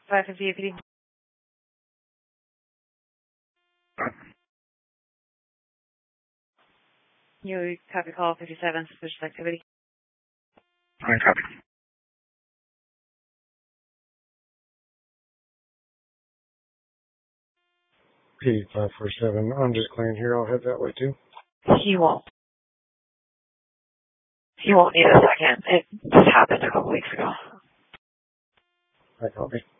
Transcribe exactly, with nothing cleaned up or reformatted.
five fifty A P D. You copy call fifty-seven, suspicious activity. I copy. P five four seven, I'm just clearing here. I'll head that way too. He won't. He won't need a second. It just happened a couple weeks ago. I copy.